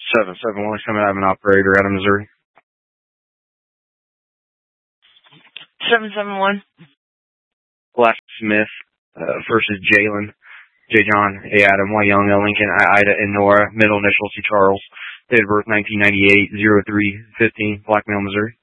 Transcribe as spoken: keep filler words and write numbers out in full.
seven seven one is coming out of an operator out of Missouri. seven seven one. Black Smith uh, versus Jalen. J. John, A. Adam, Y. Young, L. Lincoln, I. Ida, and Nora. Middle initials C. Charles. Date of birth nineteen ninety-eight, oh three fifteen, Blackmail, Missouri.